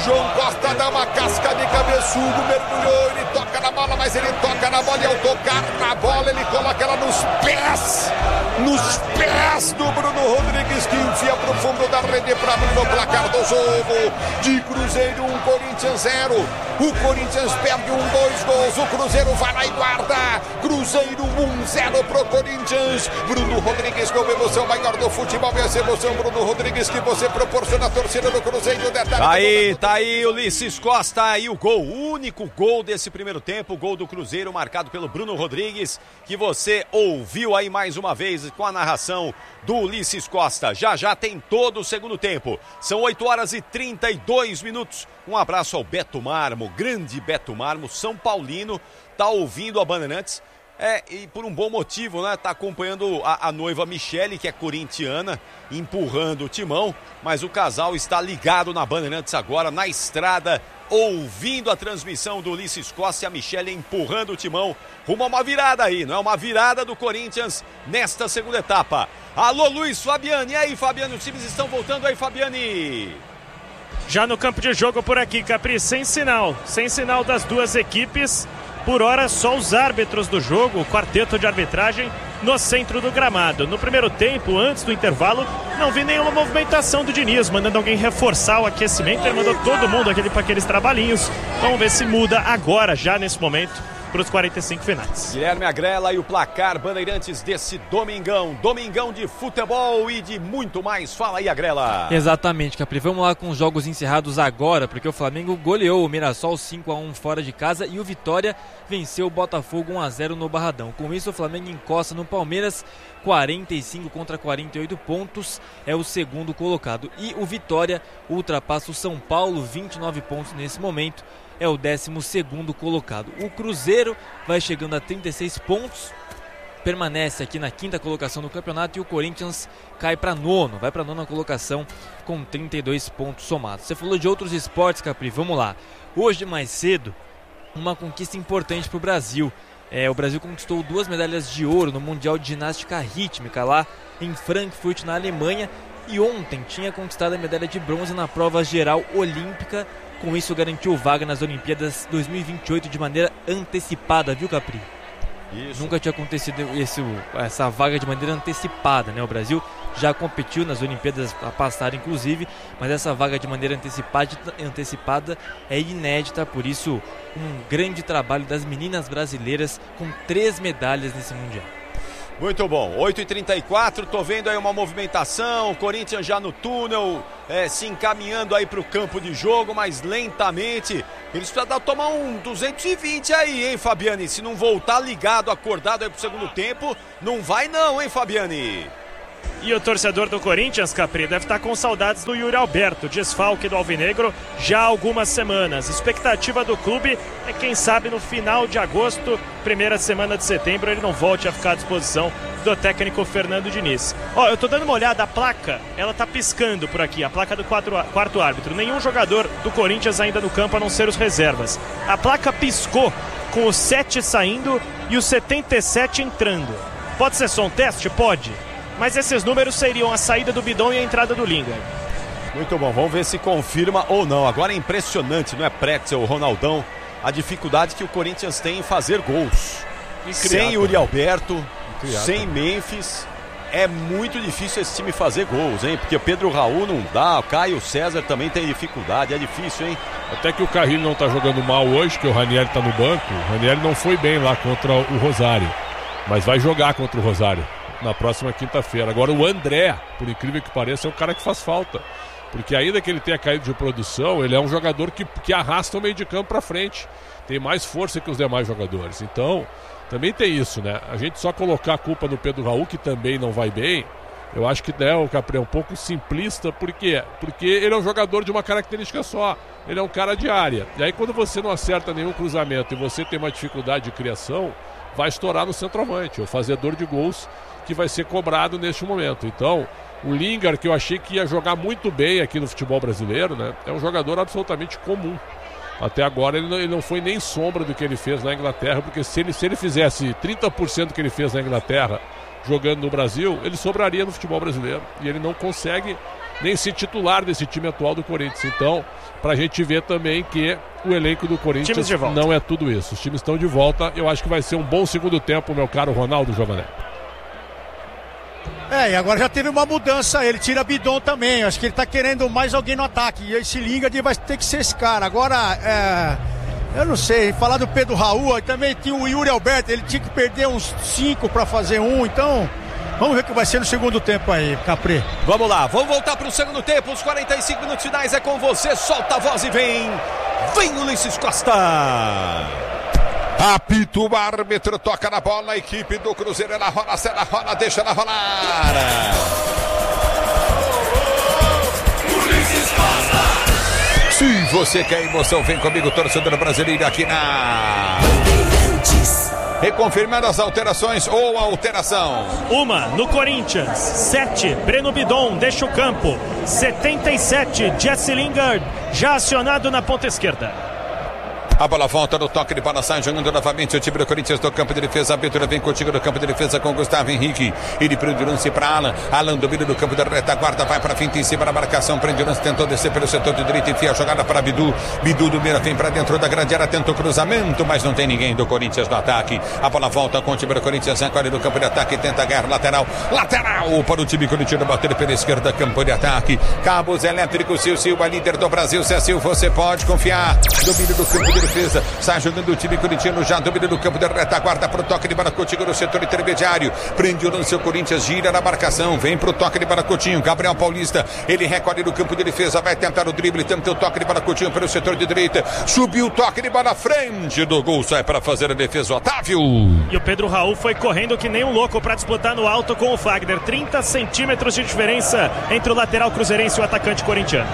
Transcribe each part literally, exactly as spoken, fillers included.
João Costa dá uma casca de cabeçudo, mergulhou, ele toca na bola, mas ele toca na bola e ao tocar na bola ele coloca ela nos pés, nos pés do Bruno Rodrigues, que enfia pro fundo da rede para abrir o placar do jogo. De Cruzeiro um, Corinthians zero. O Corinthians perde um, dois gols, o Cruzeiro vai lá e guarda. Cruzeiro um zero pro Corinthians. Bruno Rodrigues com emoção maior do futebol, e essa emoção, Bruno Rodrigues, que você proporciona a torcida do Cruzeiro. Detalhe, tá aí, tá aí Ulisses Costa, aí o gol, o único gol desse primeiro tempo, o gol do Cruzeiro marcado pelo Bruno Rodrigues, que você ouviu aí mais uma vez com a narração do Ulisses Costa. Já já tem todo o segundo tempo, são oito horas e trinta e dois minutos. Um abraço ao Beto Marmo, grande Beto Marmo, São Paulino, tá ouvindo a Bandeirantes. É, e por um bom motivo, né? Tá acompanhando a, a noiva Michele, que é corintiana, empurrando o timão, mas o casal está ligado na Bandeirantes agora, na estrada, ouvindo a transmissão do Ulisses Costa e a Michele empurrando o timão rumo a uma virada aí, não é? Uma virada do Corinthians nesta segunda etapa. Alô, Luiz Fabiani, e aí, Fabiani, os times estão voltando aí, Fabiani? Já no campo de jogo por aqui, Capri, sem sinal, sem sinal das duas equipes. Por hora, só os árbitros do jogo, o quarteto de arbitragem, no centro do gramado. No primeiro tempo, antes do intervalo, não vi nenhuma movimentação do Diniz, mandando alguém reforçar o aquecimento. Ele mandou todo mundo aquele, para aqueles trabalhinhos. Vamos ver se muda agora, já nesse momento, para os quarenta e cinco finais. Guilherme Agrela e o placar Bandeirantes desse domingão. Domingão de futebol e de muito mais. Fala aí, Agrela. Exatamente, Capri. Vamos lá com os jogos encerrados agora, porque o Flamengo goleou o Mirassol cinco a um fora de casa e o Vitória venceu o Botafogo um a zero no Barradão. Com isso, o Flamengo encosta no Palmeiras, quarenta e cinco contra quarenta e oito pontos, é o segundo colocado. E o Vitória ultrapassa o São Paulo, vinte e nove pontos nesse momento, é o décimo segundo colocado. O Cruzeiro vai chegando a trinta e seis pontos, permanece aqui na quinta colocação do campeonato, e o Corinthians cai para nono, vai para nona colocação com trinta e dois pontos somados. Você falou de outros esportes, Capri, vamos lá. Hoje mais cedo, uma conquista importante para o Brasil. É, o Brasil conquistou duas medalhas de ouro no Mundial de Ginástica Rítmica lá em Frankfurt, na Alemanha, e ontem tinha conquistado a medalha de bronze na prova geral olímpica. Com isso, garantiu vaga nas Olimpíadas dois mil e vinte e oito de maneira antecipada, viu, Capri? Isso. Nunca tinha acontecido esse, essa vaga de maneira antecipada, né? O Brasil já competiu nas Olimpíadas a passar, inclusive, mas essa vaga de maneira antecipada, antecipada é inédita, por isso, um grande trabalho das meninas brasileiras com três medalhas nesse Mundial. Muito bom, oito e trinta e quatro, tô vendo aí uma movimentação, o Corinthians já no túnel, é, se encaminhando aí pro campo de jogo, mas lentamente. Eles precisam tomar um duzentos e vinte aí, hein, Fabiani? Se não voltar ligado, acordado aí pro segundo tempo, não vai não, hein, Fabiani? E o torcedor do Corinthians, Capri, deve estar com saudades do Yuri Alberto, desfalque do Alvinegro já há algumas semanas. Expectativa do clube é, quem sabe, no final de agosto, primeira semana de setembro, ele não volte a ficar à disposição do técnico Fernando Diniz. Ó, eu tô dando uma olhada, a placa, ela tá piscando por aqui, a placa do quatro, quarto árbitro. Nenhum jogador do Corinthians ainda no campo, a não ser os reservas. A placa piscou com o sete saindo e o setenta e sete entrando. Pode ser só um teste? Pode. Mas esses números seriam a saída do Bidon e a entrada do Lingard. Muito bom, vamos ver se confirma ou não. Agora é impressionante, não é, Pretzel, Ronaldão, a dificuldade que o Corinthians tem em fazer gols. Sem Yuri Alberto, sem Memphis, é muito difícil esse time fazer gols, hein? Porque o Pedro Raul não dá, o Caio César também tem dificuldade, é difícil, hein? Até que o Carrilho não tá jogando mal hoje, que o Ranieri tá no banco. O Ranieri não foi bem lá contra o Rosário, mas vai jogar contra o Rosário na próxima quinta-feira. Agora o André, por incrível que pareça, é um cara que faz falta, porque ainda que ele tenha caído de produção, ele é um jogador que, que arrasta o meio de campo para frente, tem mais força que os demais jogadores. Então também tem isso, né? A gente só colocar a culpa no Pedro Raul, que também não vai bem, eu acho que, né, o Capri é um pouco simplista. Por quê? Porque ele é um jogador de uma característica só, ele é um cara de área, e aí quando você não acerta nenhum cruzamento e você tem uma dificuldade de criação, vai estourar no centroavante, o fazedor de gols, que vai ser cobrado neste momento. Então, o Lingard, que eu achei que ia jogar muito bem aqui no futebol brasileiro, né, é um jogador absolutamente comum. Até agora ele não, ele não foi nem sombra do que ele fez na Inglaterra, porque se ele, se ele fizesse trinta por cento do que ele fez na Inglaterra jogando no Brasil, ele sobraria no futebol brasileiro. E ele não consegue nem ser titular desse time atual do Corinthians. Então, pra gente ver também que o elenco do Corinthians não é tudo isso. Os times estão de volta. Eu acho que vai ser um bom segundo tempo, meu caro Ronaldo Giovanelli. É, e agora já teve uma mudança, ele tira Bidon também, acho que ele tá querendo mais alguém no ataque, e esse Lingard vai ter que ser esse cara. Agora, é, eu não sei, falar do Pedro Raul, também tinha o Yuri Alberto, ele tinha que perder uns cinco pra fazer um, então vamos ver o que vai ser no segundo tempo aí, Capri. Vamos lá, vamos voltar pro segundo tempo, os quarenta e cinco minutos finais é com você, solta a voz e vem, vem Ulisses Costa. Apita o árbitro, toca na bola, a equipe do Cruzeiro, ela rola, ela rola, deixa ela rolar. Se você quer emoção, vem comigo, torcedor brasileiro, aqui na... Reconfirmando as alterações ou a alteração. Uma no Corinthians, sete, Breno Bidon, deixa o campo. setenta e sete, Jesse Lingard, já acionado na ponta esquerda. A bola volta no toque de bola, sai jogando novamente o time do Corinthians do campo de defesa. A abertura vem contigo no campo de defesa com Gustavo Henrique. Ele prende o lance para Alan. Alan domina no campo da retaguarda, vai para finta em cima da marcação. Prende o lance, tentou descer pelo setor de direita, enfia a jogada para Bidu. Bidu domina, vem para dentro da grande área, tenta o cruzamento, mas não tem ninguém do Corinthians no ataque. A bola volta com o time do Corinthians, recolhe no campo de ataque, tenta a guerra lateral. Lateral para o time corintiano, bater pela esquerda, campo de ataque. Cabos elétricos, Sil Silva, líder do Brasil. Cecil, você pode confiar. Domínio do campo de defesa, sai jogando o time corintiano, já domina no campo da retaguarda para o toque de Baracotinho no setor intermediário, prende o lance, o Corinthians gira na marcação, vem para o toque de Baracotinho, Gabriel Paulista, ele recolhe no campo de defesa, vai tentar o drible, tenta o toque de Baracotinho pelo setor de direita, subiu o toque de bola, frente do gol, sai para fazer a defesa, Otávio. E o Pedro Raul foi correndo que nem um louco para disputar no alto com o Fagner, trinta centímetros de diferença entre o lateral cruzeirense e o atacante corintiano.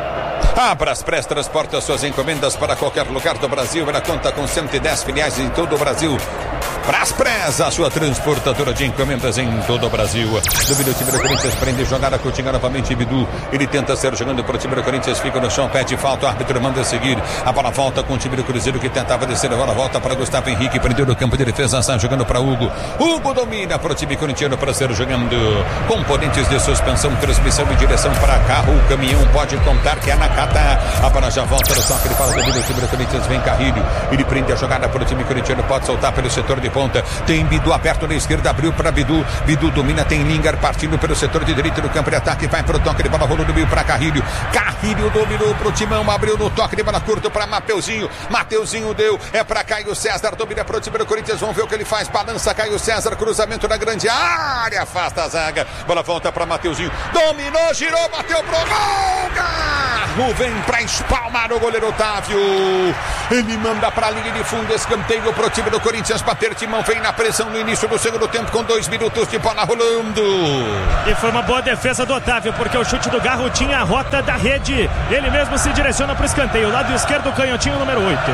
A Braspress transporta suas encomendas para qualquer lugar do Brasil. Ela conta com cento e dez filiais em todo o Brasil. Braspress, a sua transportadora de encomendas em todo o Brasil. Domina o time do Corinthians, prende jogada, Coutinho novamente, Bidu. Ele tenta ser jogando para o time do Corinthians, fica no chão, pede falta, o árbitro manda seguir. A bola volta com o time do Cruzeiro que tentava descer, a bola volta para Gustavo Henrique, prendeu no campo de defesa, sai jogando para Hugo. Hugo domina para o time corintiano para ser jogando. Componentes de suspensão, transmissão e direção para carro, o caminhão pode contar que é na Cata. A bola já volta no toque de bola do time do Corinthians, vem Carrilho. Ele prende a jogada para o time corintiano, pode soltar pelo setor de ponta. Tem Bidu aberto na esquerda, abriu para Bidu. Bidu domina, tem Lingard partindo pelo setor de direita no campo de ataque, vai para o toque de bola, rolou no meio para Carrilho. Carrilho dominou para o Timão, abriu no toque de bola curto para Mateuzinho. Mateuzinho deu, é para Caio César, domina para o time do Corinthians, vamos ver o que ele faz. Balança Caio César, cruzamento na grande área, afasta a zaga. Bola volta para Mateuzinho, dominou, girou, bateu pro gol. Garro vem para espalmar o goleiro Otávio. Ele manda para a linha de fundo, escanteio para o time do Corinthians bater. Timão vem na pressão no início do segundo tempo com dois minutos de bola rolando. E foi uma boa defesa do Otávio, porque o chute do Garro tinha a rota da rede. Ele mesmo se direciona para o escanteio. Lado esquerdo, canhotinho número oito.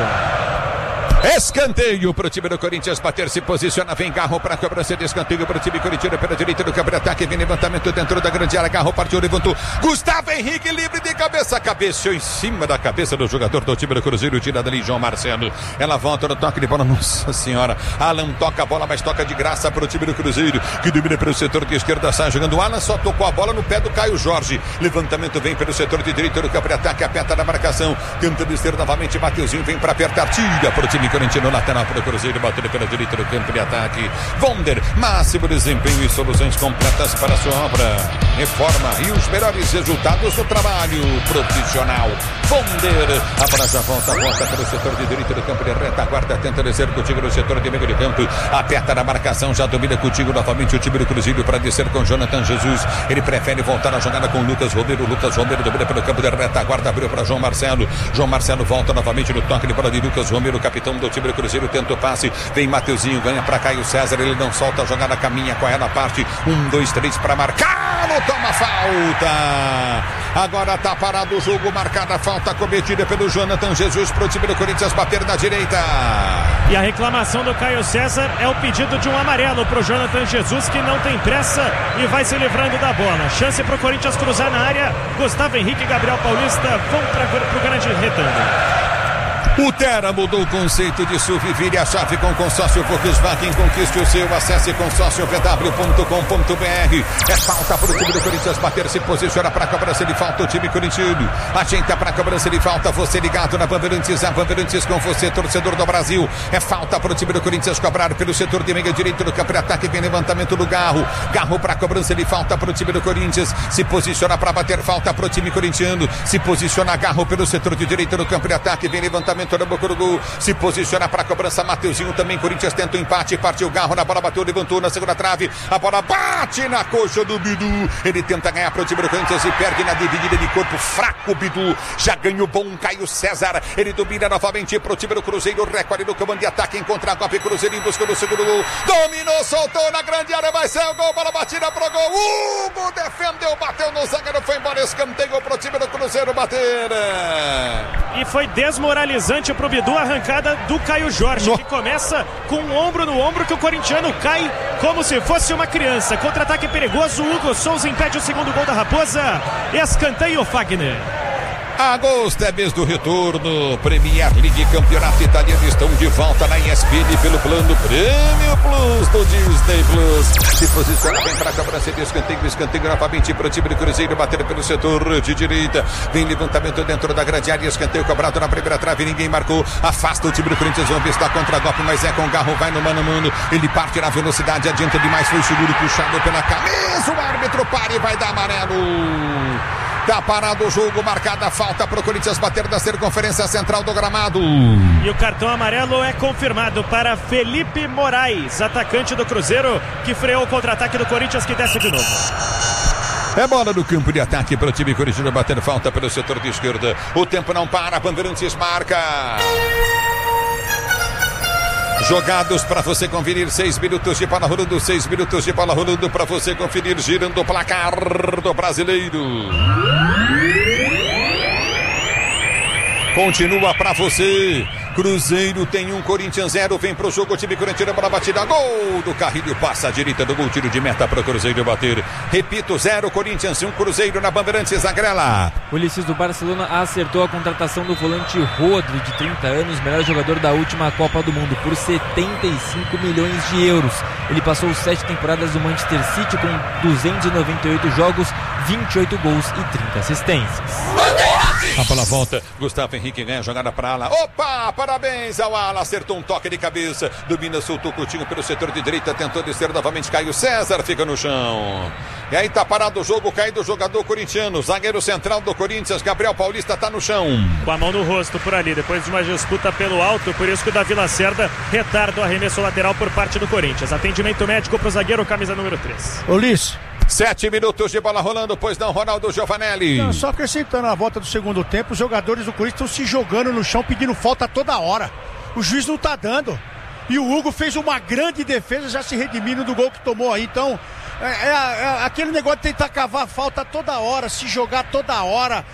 Escanteio para o time do Corinthians bater, se posiciona, vem Garro para a cobrança de escanteio para o time corintiano pela direita do campo de ataque, vem levantamento dentro da grande área, Garro partiu, levantou, Gustavo Henrique livre de cabeça, cabeceou em cima da cabeça do jogador do time do Cruzeiro, tira dali João Marcelo, ela volta no toque de bola, nossa senhora, Alan toca a bola, mas toca de graça para o time do Cruzeiro, que domina pelo setor de esquerda, sai jogando, Alan só tocou a bola no pé do Caio Jorge, levantamento vem pelo setor de direita do campo de ataque, aperta na marcação, tenta descer novamente, Mateuzinho vem para apertar, tira para o time corintiano, lateral para o Cruzeiro, batendo pela direita do campo de ataque. Vonder, máximo desempenho e soluções completas para a sua obra. Reforma e os melhores resultados do trabalho profissional. Vonder, a bola já volta, volta para o setor de direita do campo de retaguarda, tenta descer contigo no setor de meio de campo, aperta na marcação, já domina contigo novamente o time do Cruzeiro para descer com Jonathan Jesus. Ele prefere voltar a jogada com Lucas Romero. Lucas Romero domina pelo campo de retaguarda, abriu para João Marcelo. João Marcelo volta novamente no toque de bola de Lucas Romero, capitão do time do Cruzeiro, tenta o passe, vem Mateuzinho, ganha para Caio César, ele não solta a jogada, caminha com ela, parte, um, dois, três para marcar, não toma falta, agora tá parado o jogo, marcada a falta cometida pelo Jonathan Jesus para o time do Corinthians bater na direita. E a reclamação do Caio César é o pedido de um amarelo para o Jonathan Jesus, que não tem pressa e vai se livrando da bola. Chance para o Corinthians cruzar na área, Gustavo Henrique e Gabriel Paulista vão para o grande retângulo. O Terra mudou o conceito de S U V, vire a chave com consórcio Volkswagen, conquiste o seu, acesse consórcio v w ponto com ponto b r. É falta para o time do Corinthians bater, se posiciona para a cobrança de falta o time corintiano. Ajeita para a cobrança de falta, você ligado na Bandeirantes, a Bandeirantes com você, torcedor do Brasil. É falta para o time do Corinthians cobrar pelo setor de meio direito do campo de ataque, vem levantamento do Garro. Garro para a cobrança de falta para o time do Corinthians, se posiciona para bater falta para o time corintiano, se posiciona Garro pelo setor de direito do campo de ataque, vem levantamento na boca do gol, se posiciona para a cobrança Mateuzinho também, Corinthians tenta o empate, partiu Garro na bola, bateu, levantou na segunda trave, a bola bate na coxa do Bidu, ele tenta ganhar para o time do Corinthians e perde na dividida de corpo, fraco Bidu, já ganhou bom Caio César, ele domina novamente para o time do Cruzeiro, recorde no comando de ataque, encontra a golpe, Cruzeiro em busca do segundo gol, dominou, soltou na grande área, vai ser o gol, bola batida pro gol, Hugo defendeu, bateu no zagueiro, foi embora, escanteio pro time do Cruzeiro bater. E foi desmoralizante pro Bidu a arrancada do Caio Jorge, no... que começa com um ombro no ombro, que o corintiano cai como se fosse uma criança. Contra-ataque perigoso, Hugo Souza impede o segundo gol da Raposa. Escanteio Fagner. Agosto é mês do retorno, Premier League, Campeonato Italiano estão de volta na E S P N pelo plano Prêmio Plus do Disney Plus. Se posiciona bem para a cobrança de escanteio, escanteio novamente para o time do Cruzeiro, bater pelo setor de direita, vem levantamento dentro da grande área, escanteio cobrado na primeira trave, ninguém marcou, afasta o time do Corinthians, vamos ver se está contra golpe, mas é com o Garro, vai no mano a mano, ele parte na velocidade, adianta demais, foi seguro, puxado pela camisa, o árbitro para e vai dar amarelo. Tá parado o jogo, marcada a falta para o Corinthians bater da circunferência central do gramado. E o cartão amarelo é confirmado para Felipe Moraes, atacante do Cruzeiro, que freou o contra-ataque do Corinthians, que desce de novo. É bola no campo de ataque para o time corintiano bater falta pelo setor de esquerda. O tempo não para, Bandeirantes marca. Jogados para você conferir, seis minutos de bola rolando, seis minutos de bola rolando para você conferir, girando o placar do Brasileiro. Continua para você. Cruzeiro tem um, Corinthians zero, vem pro jogo o time corintiano para a batida, gol do Carrilho, passa a direita do gol, tiro de meta para o Cruzeiro bater. Repito, zero, Corinthians um, Cruzeiro na Bandeirantes, Agrela. O Ulisses do Barcelona acertou a contratação do volante Rodri, de trinta anos, melhor jogador da última Copa do Mundo, por setenta e cinco milhões de euros. Ele passou sete temporadas no Manchester City com duzentos e noventa e oito jogos, vinte e oito gols e trinta assistências. A bola volta, Gustavo Henrique ganha a jogada para ala. Opa, parabéns ao ala, acertou um toque de cabeça, domina, soltou o Coutinho pelo setor de direita, tentou descer novamente, Caio César fica no chão. E aí tá parado o jogo, caindo o jogador corintiano, zagueiro central do Corinthians, Gabriel Paulista tá no chão. Com a mão no rosto por ali, depois de uma disputa pelo alto, por isso que o Davi Lacerda retarda o arremesso lateral por parte do Corinthians. Atendimento médico pro zagueiro, camisa número três. Ulisses. Sete minutos de bola rolando, pois não, Ronaldo Giovanelli. Não, só acrescentando a volta do segundo tempo, os jogadores do Corinthians estão se jogando no chão, pedindo falta toda hora. O juiz não tá dando. E o Hugo fez uma grande defesa, já se redimindo do gol que tomou aí. Então, é, é, é aquele negócio de tentar cavar falta toda hora, se jogar toda hora.